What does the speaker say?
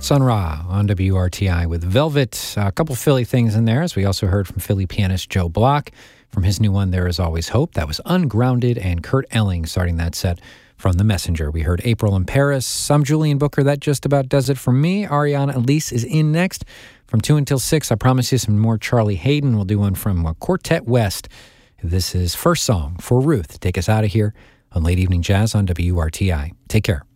Sun Ra on WRTI with Velvet. A couple Philly things in there, as we also heard from Philly pianist Joe Block from his new one, There Is Always Hope. That was Ungrounded, and Kurt Elling starting that set from The Messenger. We heard April in Paris. I'm Julian Booker. That just about does it for me. Ariana Elise is in next from 2 until 6. I promise you some more Charlie Hayden. We'll do one from Quartet West. This is First Song for Ruth. Take us out of here on Late Evening Jazz on WRTI. Take care.